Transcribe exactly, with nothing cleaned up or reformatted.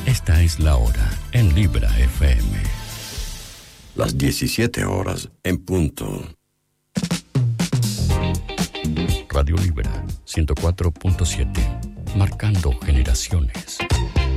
Esta es la hora en Libra F M. Las diecisiete horas en punto. Radio Libra ciento cuatro punto siete, marcando generaciones.